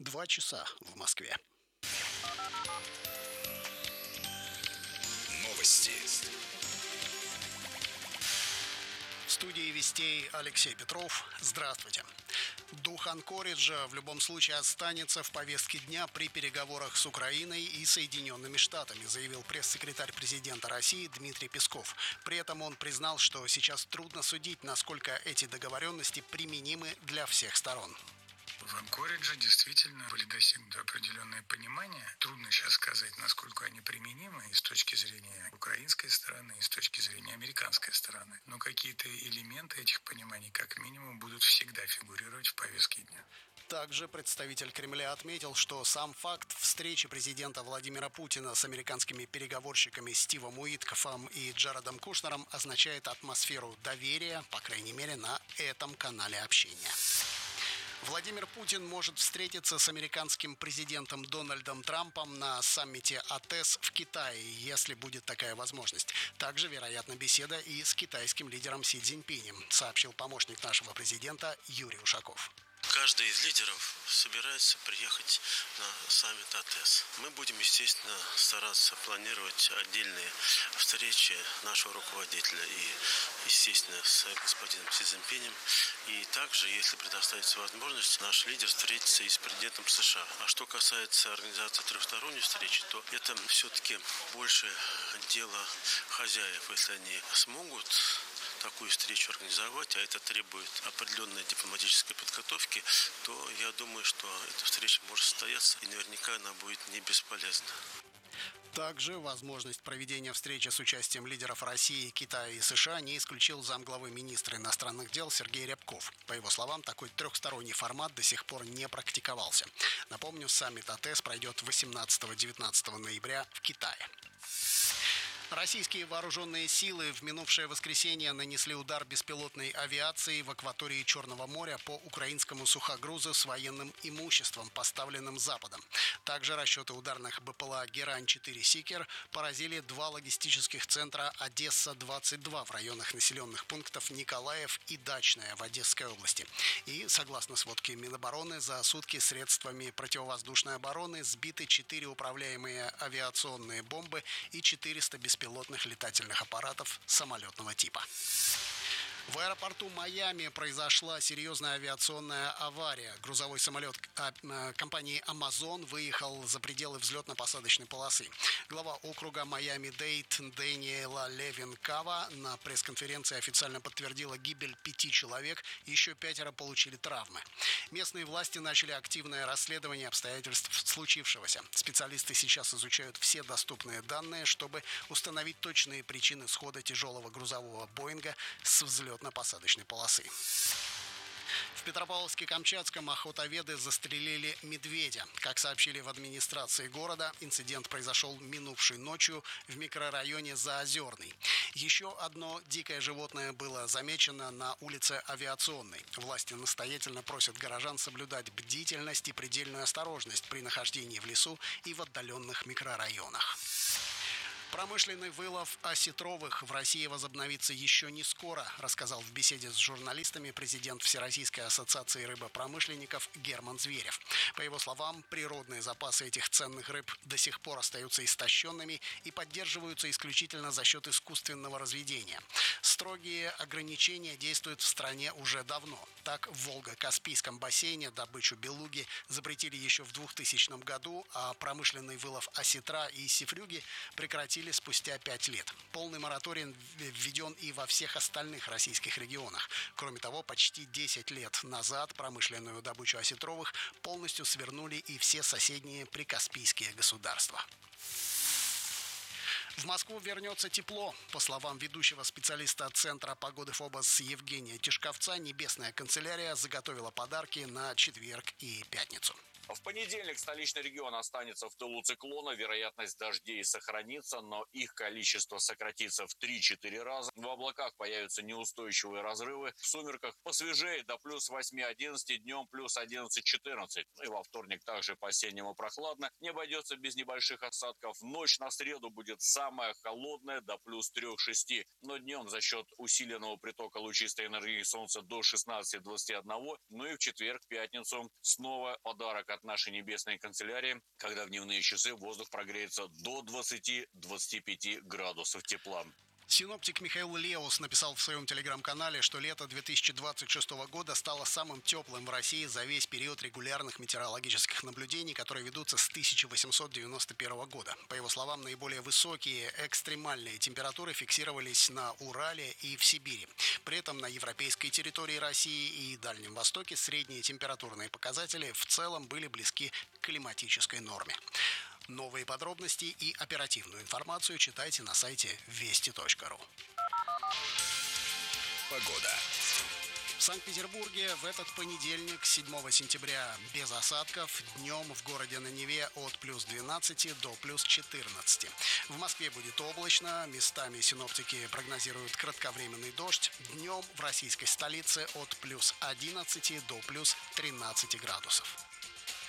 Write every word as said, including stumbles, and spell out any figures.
Два часа в Москве. Новости. В студии Вестей Алексей Петров. Здравствуйте. Дух Анкориджа в любом случае останется в повестке дня при переговорах с Украиной и Соединенными Штатами, заявил пресс-секретарь президента России Дмитрий Песков. При этом он признал, что сейчас трудно судить, насколько эти договоренности применимы для всех сторон. В Анкоридже действительно были достигнуты определенные понимания. Трудно сейчас сказать, насколько они применимы и с точки зрения украинской стороны, и с точки зрения американской стороны. Но какие-то элементы этих пониманий, как минимум, будут всегда фигурировать в повестке дня. Также представитель Кремля отметил, что сам факт встречи президента Владимира Путина с американскими переговорщиками Стивом Уиткофом и Джаредом Кушнером означает атмосферу доверия, по крайней мере, на этом канале общения. Владимир Путин может встретиться с американским президентом Дональдом Трампом на саммите АТЭС в Китае, если будет такая возможность. Также, вероятно, беседа и с китайским лидером Си Цзиньпинем, сообщил помощник нашего президента Юрий Ушаков. Каждый из лидеров собирается приехать на саммит АТЭС. Мы будем, естественно, стараться планировать отдельные встречи нашего руководителя и, естественно, с господином Си Цзиньпинем. И также, если предоставится возможность, наш лидер встретится и с президентом США. А что касается организации трехсторонней встречи, то это все-таки больше дело хозяев. Если они смогут такую встречу организовать, а это требует определенной дипломатической подготовки, то я думаю, что эта встреча может состояться, и наверняка она будет не бесполезна. Также возможность проведения встречи с участием лидеров России, Китая и США не исключил замглавы министра иностранных дел Сергей Рябков. По его словам, такой трехсторонний формат до сих пор не практиковался. Напомню, саммит АТЭС пройдет восемнадцатого-девятнадцатого ноября в Китае. Российские вооруженные силы в минувшее воскресенье нанесли удар беспилотной авиации в акватории Черного моря по украинскому сухогрузу с военным имуществом, поставленным Западом. Также расчеты ударных БПЛА «Герань-четыре Сикер» поразили два логистических центра «Одесса-двадцать два» в районах населенных пунктов Николаев и Дачная в Одесской области. И, согласно сводке Минобороны, за сутки средствами противовоздушной обороны сбиты четыре управляемые авиационные бомбы и четыреста беспилотных пилотных летательных аппаратов самолетного типа. В аэропорту Майами произошла серьезная авиационная авария. Грузовой самолет компании Amazon выехал за пределы взлетно-посадочной полосы. Глава округа Майами-Дейд Дэниела Левин Кава на пресс-конференции официально подтвердила гибель пяти человек, еще пятеро получили травмы. Местные власти начали активное расследование обстоятельств случившегося. Специалисты сейчас изучают все доступные данные, чтобы установить точные причины схода тяжелого грузового Боинга с взлетно-посадочной полосы. В Петропавловске-Камчатском охотоведы застрелили медведя. Как сообщили в администрации города, инцидент произошел минувшей ночью в микрорайоне Заозерный. Еще одно дикое животное было замечено на улице Авиационной. Власти настоятельно просят горожан соблюдать бдительность и предельную осторожность при нахождении в лесу и в отдаленных микрорайонах. Промышленный вылов осетровых в России возобновится еще не скоро, рассказал в беседе с журналистами президент Всероссийской ассоциации рыбопромышленников Герман Зверев. По его словам, природные запасы этих ценных рыб до сих пор остаются истощенными и поддерживаются исключительно за счет искусственного разведения. Строгие ограничения действуют в стране уже давно. Так, в Волго-Каспийском бассейне добычу белуги запретили еще в двухтысячном году, а промышленный вылов осетра и сифрюги прекратили спустя пять лет. Полный мораторий введен и во всех остальных российских регионах. Кроме того, почти десять лет назад промышленную добычу осетровых полностью свернули и все соседние прикаспийские государства. В Москву вернется тепло. По словам ведущего специалиста Центра погоды ФОБОС Евгения Тишковца, Небесная канцелярия заготовила подарки на четверг и пятницу. В понедельник столичный регион останется в тылу циклона, вероятность дождей сохранится, но их количество сократится в три-четыре раза. В облаках появятся неустойчивые разрывы, в сумерках посвежеет до плюс восемь-одиннадцать, днем плюс одиннадцать-четырнадцать. Ну и во вторник также по-осеннему прохладно, не обойдется без небольших осадков. Ночь на среду будет самой самая холодная до плюс трех-шести. Но днем за счет усиленного притока лучистой энергии Солнца до шестнадцати двадцати одного. Ну и в четверг, пятницу снова подарок от нашей небесной канцелярии, когда в дневные часы воздух прогреется до двадцати-двадцати пяти градусов тепла. Синоптик Михаил Леус написал в своем телеграм-канале, что лето две тысячи двадцать шестого года стало самым теплым в России за весь период регулярных метеорологических наблюдений, которые ведутся с тысяча восемьсот девяносто первого года. По его словам, наиболее высокие экстремальные температуры фиксировались на Урале и в Сибири. При этом на европейской территории России и Дальнем Востоке средние температурные показатели в целом были близки к климатической норме. Новые подробности и оперативную информацию читайте на сайте вести точка ру. Погода. В Санкт-Петербурге в этот понедельник, седьмого сентября, без осадков. Днем в городе на Неве от плюс двенадцати до плюс четырнадцати. В Москве будет облачно. Местами синоптики прогнозируют кратковременный дождь. Днем в российской столице от плюс одиннадцати до плюс тринадцати градусов.